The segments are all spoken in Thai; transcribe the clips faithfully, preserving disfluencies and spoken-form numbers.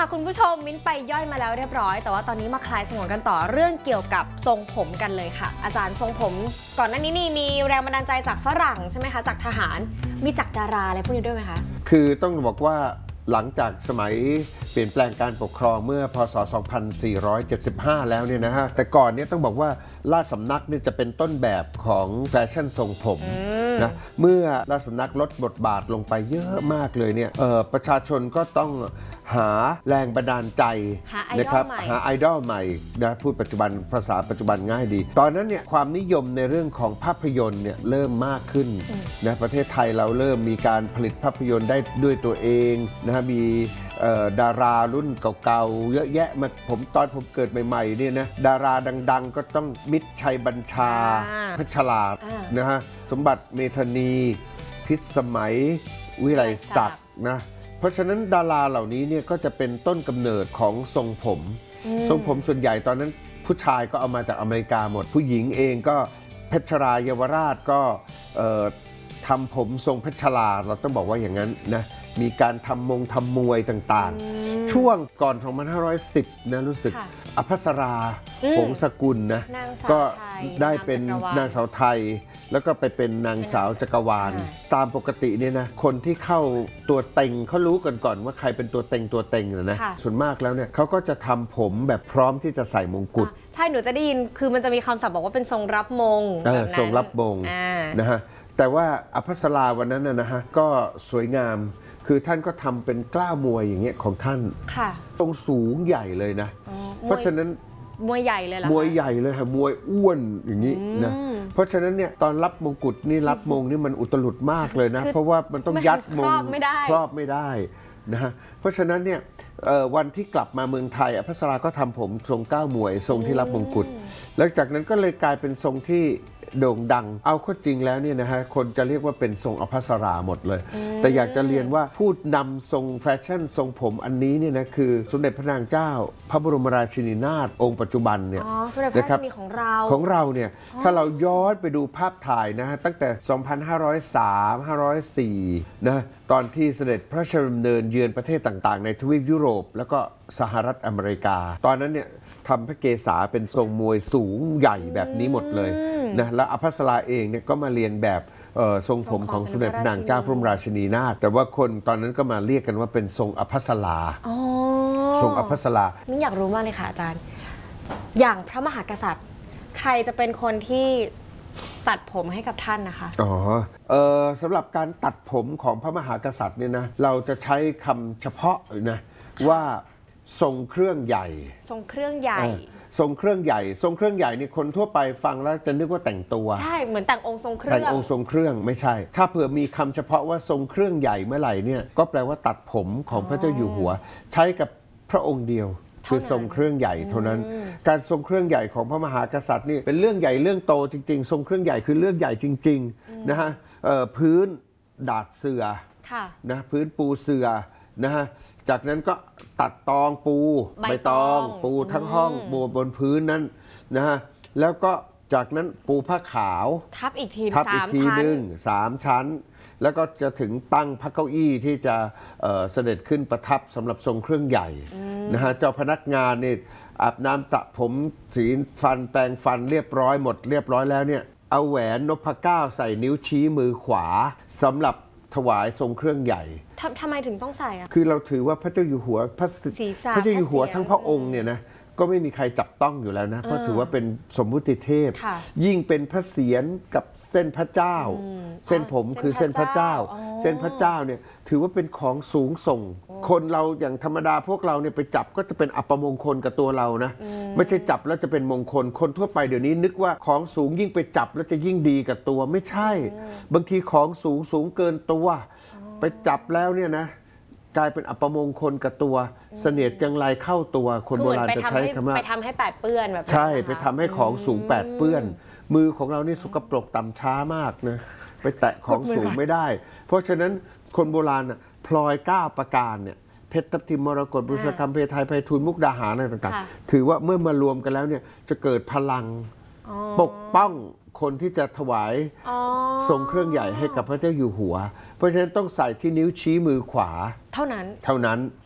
คุณผู้ชมมิ้นไปย่อยมาแล้วเรียบร้อยแต่ว่าตอนนี้มาคลายสงวนกันต่อเรื่องเกี่ยวกับทรงผมกันเลยค่ะอาจารย์ทรงผมก่อนหน้านี้นี่มีแรงบันดาลใจจากฝรั่งใช่ไหมคะจากทหารมีจากดาราอะไรพวกนี้ด้วยไหมคะคือต้องบอกว่าหลังจากสมัยเปลี่ยนแปลงการปกครองเมื่อพ.ศ. สองพันสี่ร้อยเจ็ดสิบห้า แล้วเนี่ยนะฮะแต่ก่อนเนี่ยต้องบอกว่าราชสำนักเนี่ยจะเป็นต้นแบบของแฟชั่นทรงผมนะเมื่อราชสำนักลดบทบาทลงไปเยอะมากเลยเนี่ยประชาชนก็ต้องหาแรงบันดาลใจนะครับหาไอดอลใหม่นะพูดปัจจุบันภาษาปัจจุบันง่ายดีตอนนั้นเนี่ยความนิยมในเรื่องของภาพยนตร์เนี่ยเริ่มมากขึ้นนะประเทศไทยเราเริ่มมีการผลิตภาพยนตร์ได้ด้วยตัวเองนะมีดารารุ่นเก่าๆเยอะแยะมาผมตอนผมเกิดใหม่ๆเนี่ยนะดาราดังๆก็ต้องมิตรชัยบัญชาพัชรานะฮะสมบัติเมธานีพิษสมัยวิไลศักดิ์นะเพราะฉะนั้นดาราเหล่านี้เนี่ยก็จะเป็นต้นกำเนิดของทรงผมทรงผมส่วนใหญ่ตอนนั้นผู้ชายก็เอามาจากอเมริกาหมดผู้หญิงเองก็เพชรราเยาวราชก็ทำผมทรงเพชรราเราต้องบอกว่าอย่างนั้นนะมีการทำมงทำมวยต่างๆช่วงก่อนสองพันห้าร้อยสิบนะรู้สึกอภัสราผงสกุลนะก็ได้เป็นนางสาวไทยแล้วก็ไปเป็นนางสาวจักรวาลตามปกติเนี่ยนะคนที่เข้าตัวเต็งเขารู้กันก่อนว่าใครเป็นตัวเต็งตัวเต็งนะส่วนมากแล้วเนี่ยเขาก็จะทำผมแบบพร้อมที่จะใส่มงกุฎใช่หนูจะได้ยินคือมันจะมีคำศัพท์บอกว่าเป็นทรงรับมงแบบนั้นทรงรับมงนะฮะแต่ว่าอภัสราวันนั้นนะฮะก็สวยงามคือท่านก็ทำเป็นกล้ามวยอย่างเงี้ยของท่านตรงสูงใหญ่เลยนะเพราะฉะนั้นมวยใหญ่เลยเหรอมวยใหญ่เลยค่ะมวยอ้วนอย่างนี้นะเพราะฉะนั้นเนี่ยตอนรับมงกุฎนี่รับมงนี่มันอุตลุดมากเลยนะเพราะว่ามันต้องยัดมงครอบไม่ได้ครอบไม่ได้นะฮะเพราะฉะนั้นเนี่ยวันที่กลับมาเมืองไทยอภัสราก็ทำผมทรงก้าวมวยทรงที่รับมงกุฎหลังจากนั้นก็เลยกลายเป็นทรงที่โด่งดังเอาข้อจริงแล้วเนี่ยนะฮะคนจะเรียกว่าเป็นทรงอภัสราหมดเลยแต่อยากจะเรียนว่าผู้นำทรงแฟชั่นทรงผมอันนี้เนี่ยนะคือสมเด็จพระนางเจ้าพระบรมราชินีนาถองค์ปัจจุบันเนี่ยนะครับของเราของเราเนี่ยถ้าเราย้อนไปดูภาพถ่ายนะฮะตั้งแต่ สองพันห้าร้อยสาม ห้าร้อยสี่ นะตอนที่เสด็จพระราชดำเนินเยือนประเทศต่างๆในทวีปยุโรปแล้วก็สหรัฐอเมริกาตอนนั้นเนี่ยทำพระเกศาเป็นทรงมวยสูงใหญ่แบบนี้หมดเลยนะและอภัสราเองเนี่ยก็มาเรียนแบบทรงผมของสมเด็จพระนางเจ้าพระบรมราชินีนาถแต่ว่าคนตอนนั้นก็มาเรียกกันว่าเป็นทรงอภัสราทรงอภัสรานี่อยากรู้มากเลยค่ะอาจารย์อย่างพระมหากษัตริย์ใครจะเป็นคนที่ตัดผมให้กับท่านนะคะอ๋อเออสำหรับการตัดผมของพระมหากษัตริย์เนี่ยนะเราจะใช้คำเฉพาะนะว่าทรงเครื่องใหญ่ทรงเครื่องใหญ่ทรงเครื่องใหญ่ทรงเครื่องใหญ่นี่คนทั่วไปฟังแล้วจะนึกว่าแต่งตัวใช่เหมือนแต่งองค์ทรงเครื่องแต่งองค์ทรงเครื่องไม่ใช่ถ้าเผื่อมีคำเฉพาะว่าทรงเครื่องใหญ่เมื่อไหร่เนี่ยก็แปลว่าตัดผมของพระเจ้าอยู่หัวใช้กับพระองค์เดียวคือทรงเครื่องใหญ่เท่านั้นการทรงเครื่องใหญ่ของพระมหากษัตริย์นี่เป็นเรื่องใหญ่เรื่องโตจริงๆทรงเครื่องใหญ่คือเรื่องใหญ่จริงๆนะฮะพื้นดาดเสื่อนะพื้นปูเสื่อนะฮะจากนั้นก็ตัดตองปูใบตองปูทั้งห้องปูบนพื้นนั้นนะฮะแล้วก็จากนั้นปูผ้าขาวทับอีกทีทับอีกทีหนึ่งสามชั้นแล้วก็จะถึงตั้งพระเก้าอี้ที่จะเสด็จขึ้นประทับสำหรับทรงเครื่องใหญ่นะฮะเจ้าพนักงานนี่อาบน้ำตะผมสีฟันแปรงฟันเรียบร้อยหมดเรียบร้อยแล้วเนี่ยเอาแหวนนพเก้าใส่นิ้วชี้มือขวาสำหรับถวายทรงเครื่องใหญ่ทำไมถึงต้องใส่อะคือเราถือว่าพระเจ้าอยู่หัวพระพระเจ้าอยู่หัวทั้งพระองค์เนี่ยนะก็ไม่มีใครจับต้องอยู่แล้วนะเพราะถือว่าเป็นสมมุติเทพยิ่งเป็นพระเศียรกับเส้นพระเจ้าเส้นผมคือเส้นพระเจ้าเส้นพระเจ้าเนี่ยถือว่าเป็นของสูงส่งคนเราอย่างธรรมดาพวกเราเนี่ยไปจับก็จะเป็นอัปมงคลกับตัวเรานะไม่ใช่จับแล้วจะเป็นมงคลคนทั่วไปเดี๋ยวนี้นึกว่าของสูงยิ่งไปจับแล้วจะยิ่งดีกับตัวไม่ใช่บางทีของสูงสูงเกินตัวไปจับแล้วเนี่ยนะกลายเป็นอัปมงคลกับตัวเสนียดจังไรเข้าตัวคนโบราณจะใช้คำว่าไปทำให้แปดเปื้อนแบบใช่ไปทำให้ของสูงแปดเปื้อนมือของเรานี่สกปรกต่ำช้ามากนะไปแตะของสูงไม่ได้เพราะฉะนั้นคนโบราณพลอยเก้าประการเนี่ยเพชรทับทิมมรกตบุษกรรมเพทายไพฑูรย์มุกดาหารอะไรต่างๆถือว่าเมื่อมารวมกันแล้วเนี่ยจะเกิดพลังปกป้องคนที่จะถวายทรงเครื่องใหญ่ให้กับพระเจ้าอยู่หัวเพราะฉะนั้นต้องใส่ที่นิ้วชี้มือขวาเท่านั้นเท่านั้น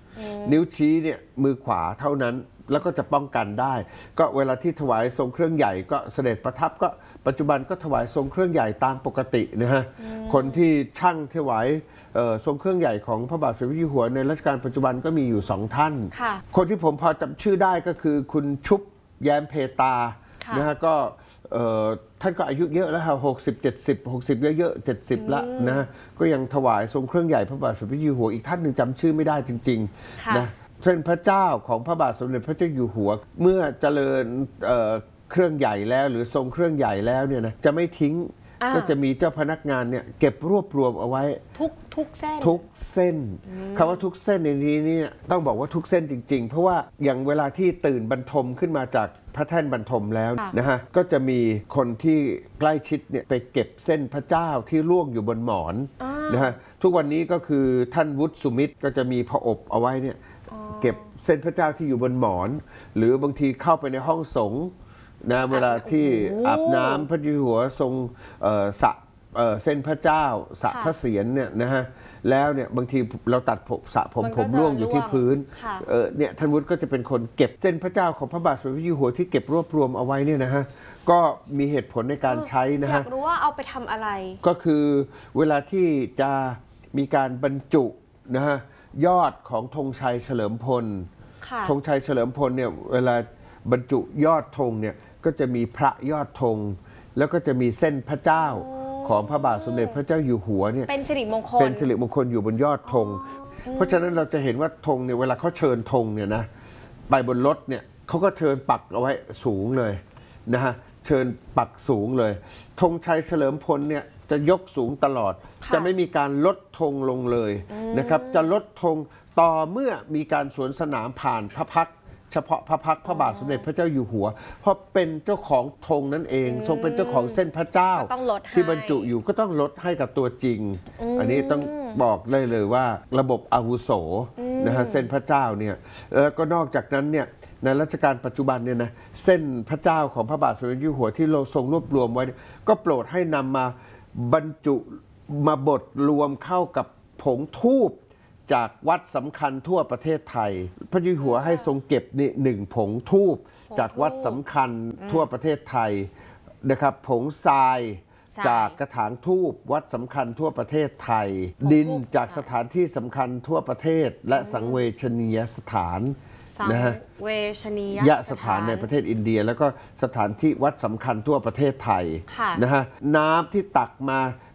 นิ้วชี้เนี่ยมือขวาเท่านั้นแล้วก็จะป้องกันได้ ก็เวลาที่ถวายทรงเครื่องใหญ่ก็เสด็จประทับก็ปัจจุบันก็ถวายทรงเครื่องใหญ่ตามปกตินะฮะคนที่ช่างถวายทรงเครื่องใหญ่ของพระบาทสมเด็จพระเจ้าอยู่หัวในรัชกาลปัจจุบันก็มีอยู่สองท่านคนที่ผมพอจำชื่อได้ก็คือคุณชุบแย้มเพตานะฮะก็ท่านก็อายุเยอะแล้วค่ะหกสิบเจ็ดสิบหกสิบเยอะๆเจ็ดสิบละนะฮะก็ยังถวายทรงเครื่องใหญ่พระบาทสมเด็จพระเจ้าอยู่หัวอีกท่านหนึ่งจำชื่อไม่ได้จริงๆนะเส้นพระเจ้าของพระบาทสมเด็จพระเจ้าอยู่หัวเมื่อเจริญเอ่อเครื่องใหญ่แล้วหรือทรงเครื่องใหญ่แล้วเนี่ยนะจะไม่ทิ้งก็จะมีเจ้าพนักงานเนี่ยเก็บรวบรวมเอาไว้ทุกทุกเส้นทุกเส้นคำว่าทุกเส้นในนี้เนี่ยต้องบอกว่าทุกเส้นจริงๆเพราะว่าอย่างเวลาที่ตื่นบรรทมขึ้นมาจากพระแท่นบรรทมแล้วนะฮะก็จะมีคนที่ใกล้ชิดเนี่ยไปเก็บเส้นพระเจ้าที่ร่วงอยู่บนหมอนนะฮะทุกวันนี้ก็คือท่านวุฒิสุมิตรก็จะมีผอบเอาไว้เนี่ยเก็บเส้นพระเจ้าที่อยู่บนหมอนหรือบางทีเข้าไปในห้องสงฆ์นะเวลาที่อาบน้ำพระเจ้าอยู่หัวทรงสระเส้นพระเจ้าสระพระเศียรเนี่ยนะฮะแล้วเนี่ยบางทีเราตัดผมสระผมผมร่วงอยู่ที่พื้นเนี่ยท่านวุฒิก็จะเป็นคนเก็บเส้นพระเจ้าของพระบาทสมเด็จพระเจ้าอยู่หัวที่เก็บรวบรวมเอาไว้เนี่ยนะฮะก็มีเหตุผลในการใช้นะฮะอยากรู้ว่าเอาไปทำอะไรก็คือเวลาที่จะมีการบรรจุนะฮะยอดของธงชัยเฉลิมพลธงชัยเฉลิมพลเนี่ยเวลาบรรจุยอดธงเนี่ยก็จะมีพระยอดธงแล้วก็จะมีเส้นพระเจ้าของพระบาทสมเด็จพระเจ้าอยู่หัวเนี่ยเป็นสิริมงคลเป็นสิริมงคลอยู่บนยอดธงเพราะฉะนั้นเราจะเห็นว่าธงเนี่ยเวลาเขาเชิญธงเนี่ยนะไปบนรถเนี่ยเขาก็เชิญปักเอาไว้สูงเลยนะฮะเชิญปักสูงเลยธงชัยเฉลิมพลเนี่ยจะยกสูงตลอดจะไม่มีการลดธงลงเลยนะครับจะลดธงต่อเมื่อมีการสวนสนามผ่านพระพักตร์เฉพาะพระพักตร์พระบาทสมเด็จพระเจ้าอยู่หัวเพราะเป็นเจ้าของธงนั่นเองทรงเป็นเจ้าของเส้นพระเจ้าที่บรรจุอยู่ก็ต้องลดให้กับตัวจริงอันนี้ต้องบอกเลยเลยว่าระบบอาวุโสนะฮะเส้นพระเจ้าเนี่ยแล้วก็นอกจากนั้นเนี่ยในรัชกาลปัจจุบันเนี่ยนะเส้นพระเจ้าของพระบาทสมเด็จพระเจ้าอยู่หัวที่เราทรงรวบรวมไว้ก็โปรดให้นำมาบรรจุมาบดรวมเข้ากับผงธูปจากวัดสำคัญทั่วประเทศไทยพระเจ้าอยู่หัวให้ทรงเก็บนี่หนึ่งผงธูปจากวัดสำคัญทั่วประเทศไทยนะครับผงทรายจากกระถางธูปวัดสำคัญทั่วประเทศไทยดินจากสถานที่สำคัญทั่วประเทศและสังเวชนียสถานนะฮะเวชนียสถานในประเทศอินเดียแล้วก็สถานที่วัดสำคัญทั่วประเทศไทยนะฮะน้ำที่ตักมา